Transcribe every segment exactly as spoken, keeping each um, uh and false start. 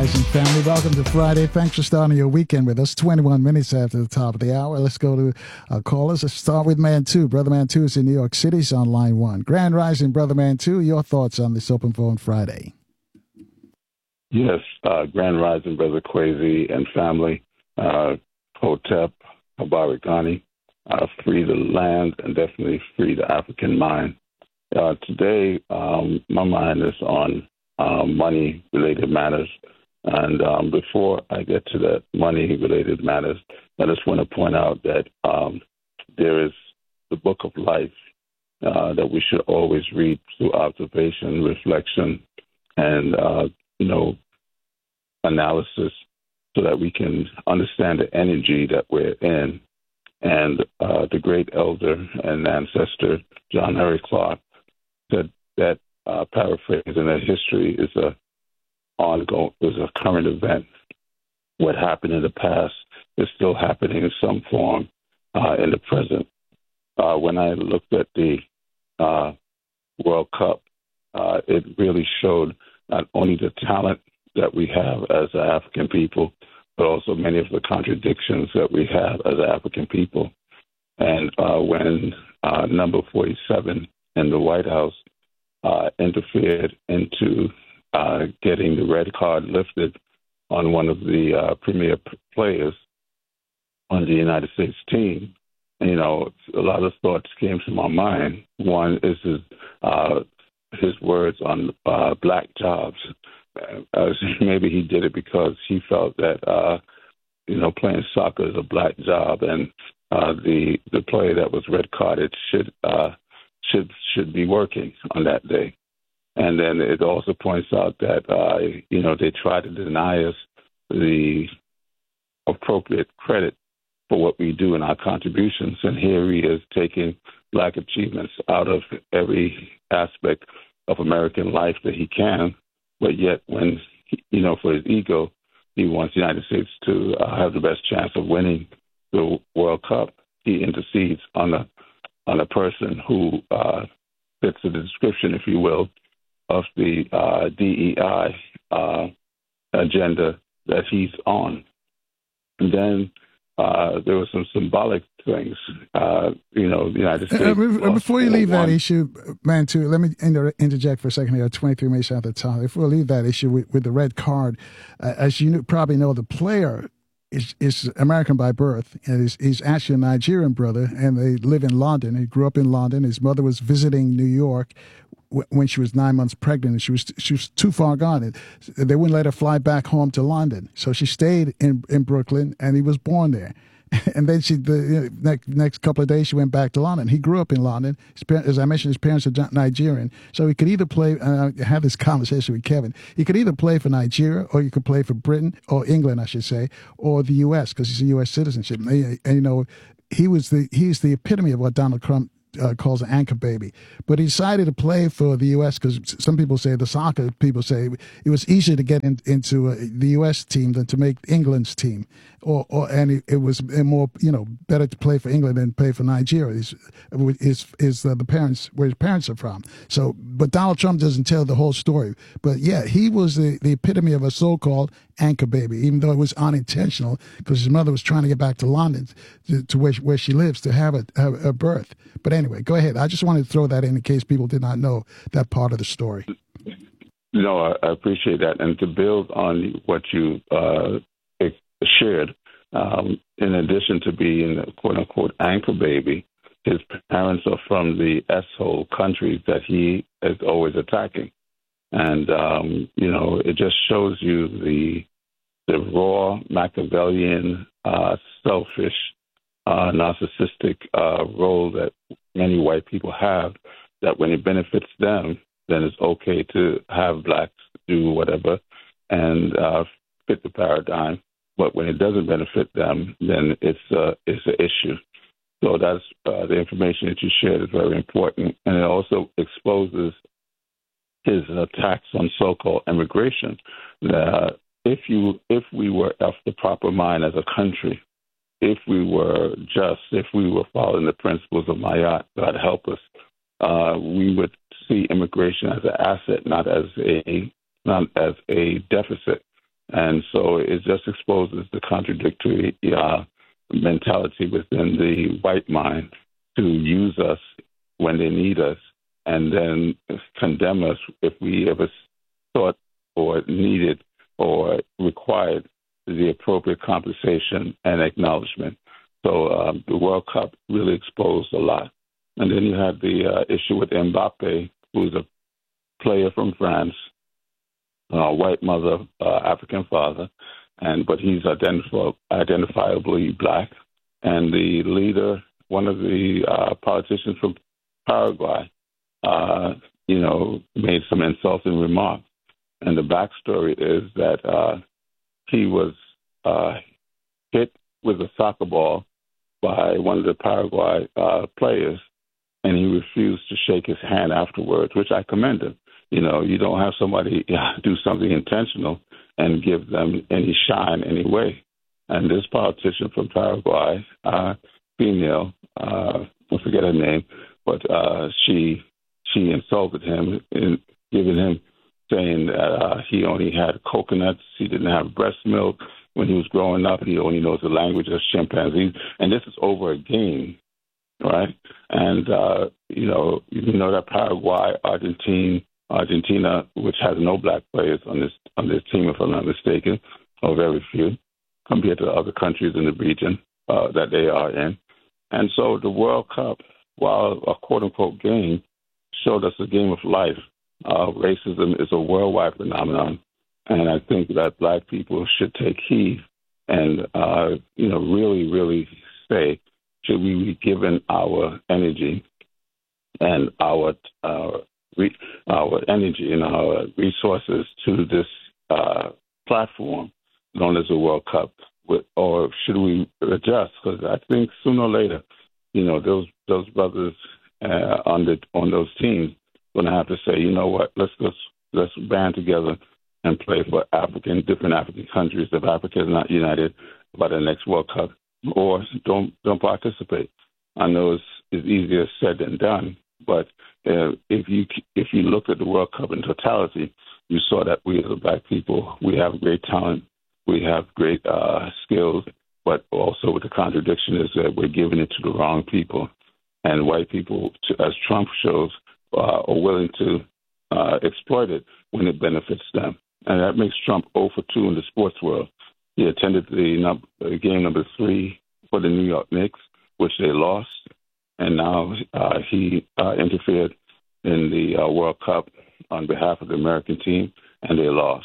brothers and family. Welcome to Friday. Thanks for starting your weekend with us. twenty-one minutes after the top of the hour. Let's go to uh, callers. Let's start with Man two. Brother Man two is in New York City. He's on line one. Grand Rising, Brother Man two. Your thoughts on this open phone Friday? Yes, uh, Grand Rising, Brother Kwesi and family. Uh, Hotep, Habarigani. Uh, free the land and definitely free the African mind. Uh, today, um, my mind is on uh, money-related matters. And um, before I get to that money-related matters, I just want to point out that um, there is the book of life uh, that we should always read through observation, reflection, and, uh, you know, analysis so that we can understand the energy that we're in. And uh, the great elder and ancestor, John Henry Clark, said that, uh, paraphrasing, that history is a ongoing, is a current event. What happened in the past is still happening in some form uh, in the present. Uh, when I looked at the uh, World Cup, uh, it really showed not only the talent that we have as African people, but also many of the contradictions that we have as African people. And uh, when uh, number forty-seven in the White House uh, interfered into uh, getting the red card lifted on one of the uh, premier p- players on the United States team, you know, a lot of thoughts came to my mind. One is his, uh, his words on uh, black jobs. Uh, maybe he did it because he felt that, uh, you know, playing soccer is a black job, and uh, the the player that was red carded should uh, should should be working on that day. And then it also points out that uh, you know they try to deny us the appropriate credit for what we do in our contributions, and here he is taking black achievements out of every aspect of American life that he can. But yet, when, you know, for his ego, he wants the United States to uh, have the best chance of winning the World Cup, he intercedes on a on a person who uh, fits the description, if you will, of the uh, D E I uh, agenda that he's on. And then uh, there were some symbolic things. Uh, you know, the United States. Uh, before you leave that one. issue, man, too, let me inter- interject for a second here. twenty-three minutes at the top. If we leave that issue with, with the red card, uh, as you probably know, the player is, is American by birth, and he's, he's actually a Nigerian brother, and they live in London. He grew up in London. His mother was visiting New York w- when she was nine months pregnant, and she was she was too far gone. And they wouldn't let her fly back home to London, so she stayed in in Brooklyn, and he was born there. And then she, the you know, next next couple of days, she went back to London. He grew up in London. His parents, as I mentioned, his parents are Nigerian, so he could either play. Uh, I had this conversation with Kevin. He could either play for Nigeria, or you could play for Britain or England, I should say, or the U S because he's a U S citizenship. And, and you know, he was the he's the epitome of what Donald Trump Uh, calls an anchor baby. But he decided to play for the U S because some people say, the soccer people say, it was easier to get in, into uh, the U S team than to make England's team. Or, or and it, it was more, you know, better to play for England than play for Nigeria. Is is is uh, the parents where his parents are from. So, but Donald Trump doesn't tell the whole story. But yeah, he was the, the epitome of a so-called anchor baby, even though it was unintentional because his mother was trying to get back to London, to, to where she, where she lives, to have a, a, a birth. But anyway, go ahead. I just wanted to throw that in in case people did not know that part of the story. No, I, I appreciate that. And to build on what you uh, shared, um, in addition to being a quote-unquote anchor baby, his parents are from the S-hole countries that he is always attacking. And, um, you know, it just shows you the the raw Machiavellian, uh, selfish, uh, narcissistic uh, role that many white people have, that when it benefits them, then it's okay to have blacks do whatever and uh, fit the paradigm. But when it doesn't benefit them, then it's uh, it's an issue. So that's uh, the information that you shared is very important, and it also exposes his attacks on so-called immigration. Uh, if you if we were of the proper mind as a country, if we were just, if we were following the principles of Mayat, God help us, uh, we would see immigration as an asset, not as a not as a deficit. And so it just exposes the contradictory uh, mentality within the white mind to use us when they need us and then condemn us if we ever thought or needed or required the appropriate compensation and acknowledgement. So um, the World Cup really exposed a lot. And then you had the uh, issue with Mbappe, who's a player from France, uh, white mother, uh, African father, and but he's identif- identifiably black. And the leader, one of the uh, politicians from Paraguay, uh, you know, made some insulting remarks. And the backstory is that uh, he was uh, hit with a soccer ball by one of the Paraguay uh, players, and he refused to shake his hand afterwards, which I commend him. You know, you don't have somebody do something intentional and give them any shine anyway. And this politician from Paraguay, uh, female, uh, I forget her name, but uh, she she insulted him in giving him, saying that uh, he only had coconuts, he didn't have breast milk when he was growing up, he only knows the language of chimpanzees, and this is over a game, right? And, uh, you know, you know that Paraguay, Argentina, Argentina, which has no black players on this on this team, if I'm not mistaken, or very few, compared to the other countries in the region uh, that they are in. And so the World Cup, while a quote-unquote game, showed us a game of life. Uh, racism is a worldwide phenomenon, and I think that black people should take heed and, uh, you know, really, really say, should we be given our energy and our uh, re- our energy and our resources to this uh, platform known as the World Cup, with, or should we adjust? Because I think sooner or later, you know, those those brothers uh, on the on those teams going to have to say, you know what, let's let's let's band together and play for African different African countries if Africa is not united by the next World Cup, or don't don't participate. I know it's, it's easier said than done, but uh, if you if you look at the World Cup in totality, you saw that we as a black people, we have great talent, we have great uh, skills, but also with the contradiction is that we're giving it to the wrong people, and white people, to, as Trump shows, uh, are willing to uh, exploit it when it benefits them, and that makes Trump zero for two in the sports world. He attended the num- game number three for the New York Knicks, which they lost, and now uh, he uh, interfered in the uh, World Cup on behalf of the American team, and they lost.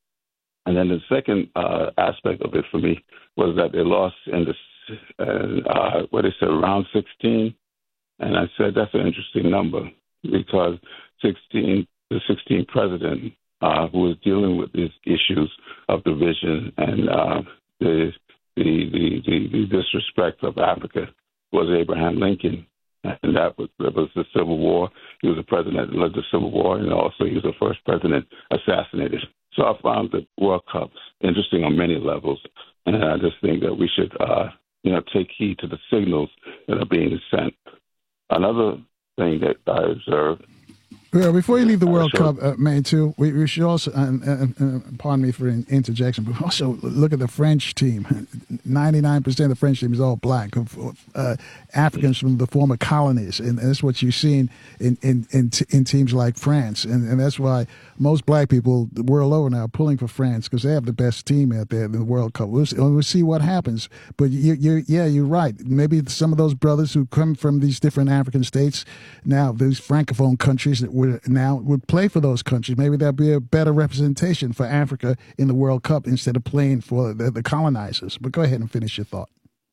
And then the second uh, aspect of it for me was that they lost in the uh, uh, what they said round sixteen, and I said that's an interesting number because sixteen, the sixteenth president uh, who was dealing with these issues of division and uh, the, the, the the the disrespect of Africa was Abraham Lincoln, and that was that was the Civil War. He was the president that led the Civil War, and also he was the first president assassinated. So I found the World Cup interesting on many levels, and I just think that we should, uh, you know, take heed to the signals that are being sent. Another thing that I observed. Well, before you leave the World uh, sure. Cup, uh, May, too, we, we should also, and, and, and pardon me for an interjection, but also look at the French team. ninety-nine percent of the French team is all black, uh, Africans from the former colonies, and, and that's what you've seen in in, in, t- in teams like France, and, and that's why most black people the world over now are pulling for France because they have the best team out there in the World Cup. We'll see, we'll see what happens, but you, you, yeah, you're right. Maybe some of those brothers who come from these different African states, now these francophone countries that would now would play for those countries. Maybe there'll be a better representation for Africa in the World Cup instead of playing for the, the colonizers. But go ahead and finish your thought.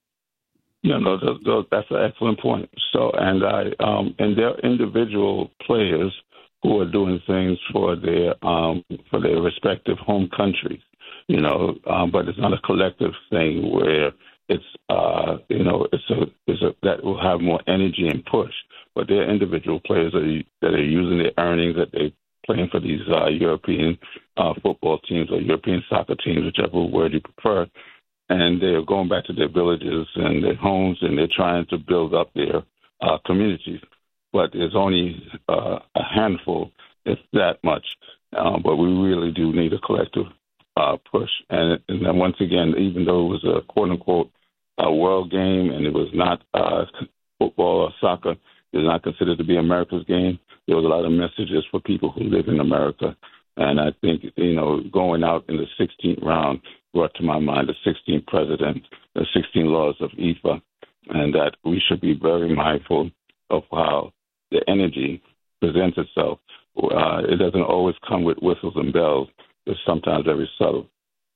Yeah, no, those, those, that's an excellent point. So, and I, um, and they're individual players who are doing things for their um, for their respective home countries, you know. Um, but it's not a collective thing where it's uh, you know it's a it's a that will have more energy and push. But they're individual players that are, that are using their earnings that they're playing for these uh, European uh, football teams or European soccer teams, whichever word you prefer. And they're going back to their villages and their homes, and they're trying to build up their uh, communities. But there's only uh, a handful, if that much. Um, but we really do need a collective uh, push. And, and then once again, even though it was a quote-unquote uh, world game and it was not uh, football or soccer, it is not considered to be America's game, there was a lot of messages for people who live in America. And I think, you know, going out in the sixteenth round brought to my mind the sixteenth president, the sixteen laws of I F A, and that we should be very mindful of how the energy presents itself. Uh, it doesn't always come with whistles and bells. It's sometimes very subtle.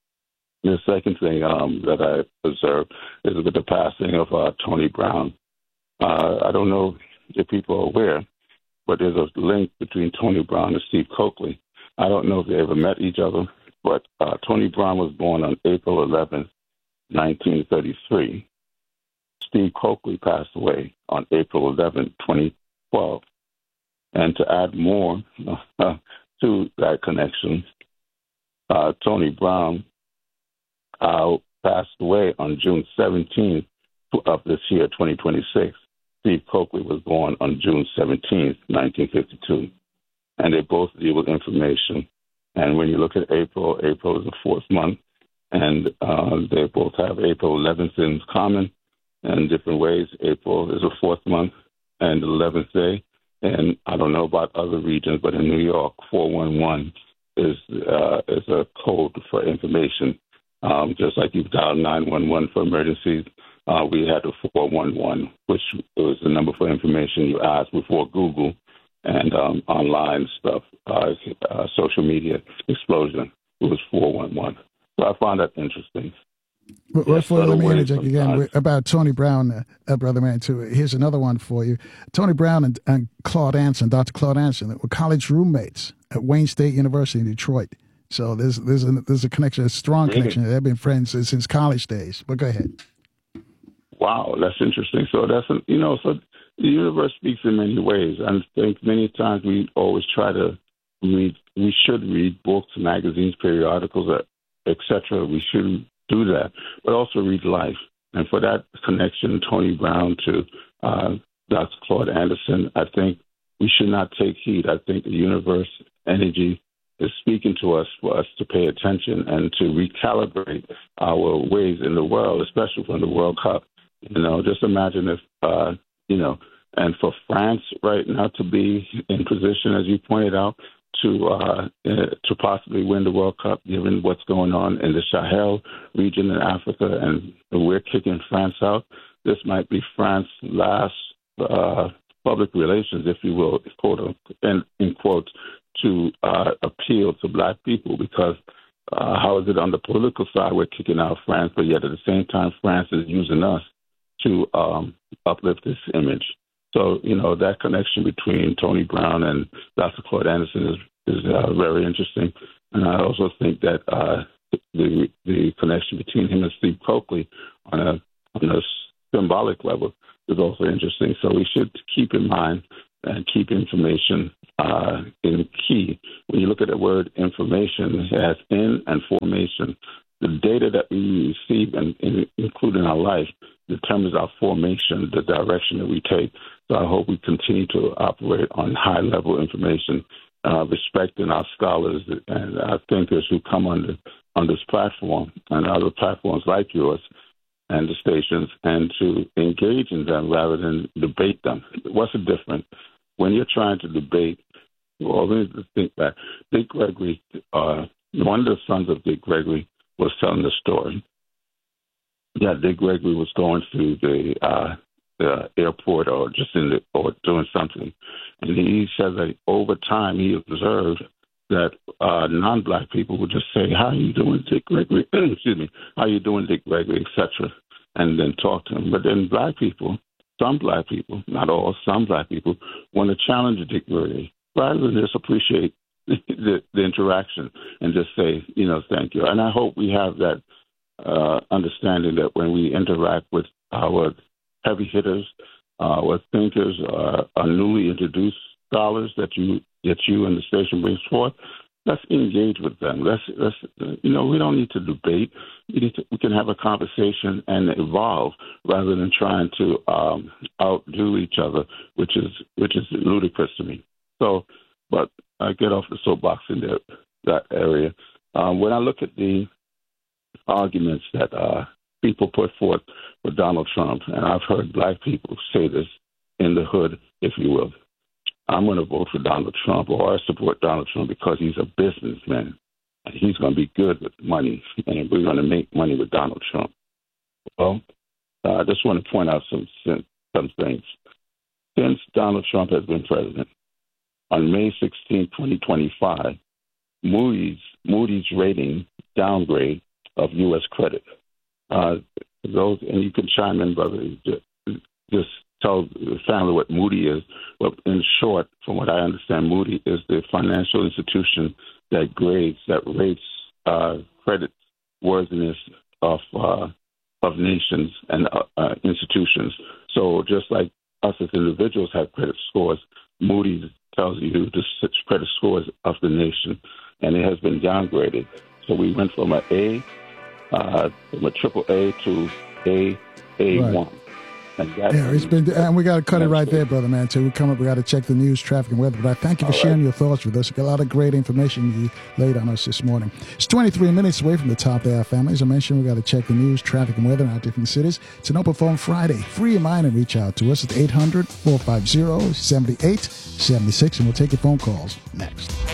The second thing um, that I observed is with the passing of uh, Tony Brown. Uh, I don't know if people are aware, but there's a link between Tony Brown and Steve Coakley. I don't know if they ever met each other, but uh, Tony Brown was born on April eleventh, nineteen thirty-three. Steve Coakley passed away on April eleventh, twenty twelve. And to add more uh, to that connection, uh, Tony Brown uh, passed away on June seventeenth of this year, twenty twenty-six. Steve Coakley was born on June seventeenth, nineteen fifty-two. And they both deal with information. And when you look at April, April is the fourth month, and uh, they both have April eleventh in common in different ways. April is the fourth month and the eleventh day. And I don't know about other regions, but in New York, four one one is uh, is a code for information. Um, just like you dial nine one one for emergencies, uh, we had the four one one, which was the number for information you asked before Google and um, online stuff, uh, uh, social media explosion. It was four one one. So I found that interesting. Well, yes, for, let me interject again about Tony Brown, uh, uh, Brother Man, too. Here's another one for you. Tony Brown and, and Claude Anson, Doctor Claude Anson, were college roommates at Wayne State University in Detroit. So there's there's a, there's a connection, a strong really? connection. They've been friends since, since college days. But go ahead. Wow, that's interesting. So that's, you know, so the universe speaks in many ways. I think many times we always try to read, we should read books, magazines, periodicals, et cetera. We should do that, but also read life. And for that connection, Tony Brown to uh, Doctor Claude Anderson, I think we should not take heed. I think the universe energy is speaking to us for us to pay attention and to recalibrate our ways in the world, especially from the World Cup. You know, just imagine if, uh, you know, and for France right now to be in position, as you pointed out, to uh, uh, to possibly win the World Cup, given what's going on in the Sahel region in Africa, and we're kicking France out. This might be France's last uh, public relations, if you will, quote in, in quotes, to uh, appeal to black people, because uh, how is it on the political side we're kicking out France, but yet at the same time France is using us to um, uplift this image. So, you know, that connection between Tony Brown and Doctor Claude Anderson is, is uh, very interesting. And I also think that uh, the the connection between him and Steve Coakley on a, on a symbolic level is also interesting. So we should keep in mind and keep information uh, in key. When you look at the word information, it has in and formation. The data that we receive and, and include in our life determines our formation, the direction that we take. So I hope we continue to operate on high-level information, uh, respecting our scholars and our thinkers who come on, the, on this platform and other platforms like yours and the stations, and to engage in them rather than debate them. What's the difference? When you're trying to debate, well, let me think back. Dick Gregory, uh, one of the sons of Dick Gregory, was telling the story. Yeah, Dick Gregory was going through the, uh, the airport or just in the or doing something, and he said that over time he observed that uh, non-black people would just say, "How are you doing, Dick Gregory?" Excuse me, "How are you doing, Dick Gregory?" et cetera, and then talk to him. But then black people, some black people, not all, some black people, want to challenge Dick Gregory rather than just appreciate the, the interaction and just say, you know, thank you. And I hope we have that uh, understanding that when we interact with our heavy hitters, uh, our thinkers, uh, our newly introduced scholars that you that you and the station brings forth, let's engage with them. Let's, let's you know, we don't need to debate. We, need to, we can have a conversation and evolve rather than trying to um, outdo each other, which is which is ludicrous to me. So, but I get off the soapbox in that, that area. Um, when I look at the arguments that uh, people put forth for Donald Trump, and I've heard black people say this in the hood, if you will, I'm going to vote for Donald Trump, or I support Donald Trump because he's a businessman. And he's going to be good with money, and we're going to make money with Donald Trump. Well, uh, I just want to point out some some things. Since Donald Trump has been president, on May sixteenth, twenty twenty-five, Moody's Moody's rating downgrade of U S credit. Uh, those, and you can chime in, brother. Just, just tell the family what Moody is. Well, in short, from what I understand, Moody is the financial institution that grades, that rates uh, credit worthiness of uh, of nations and uh, uh, institutions. So just like us as individuals have credit scores, Moody's tells you the credit scores of the nation, and it has been downgraded. So we went from an A, uh, from a triple A to A, A one. Right. And yeah, it's been, and we got to cut it right there, brother, man. Till we come up, we got to check the news, traffic, and weather. But I thank you for All sharing right. your thoughts with us. We got a lot of great information you laid on us this morning. It's twenty-three minutes away from the top of our family. As I mentioned, we got to check the news, traffic, and weather in our different cities. It's an open phone Friday. Free your mind and reach out to us at eight hundred, four five zero, seven eight seven six, and we'll take your phone calls next.